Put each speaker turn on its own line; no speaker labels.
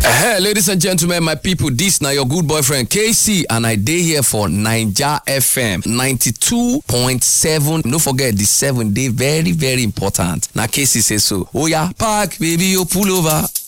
Ladies and gentlemen, my people, this now your good boyfriend KC, and I day here for Naija FM 92.7. Don't forget the 7 day, very, very important. Now KC says so. Oh yeah, park, baby, you pull over.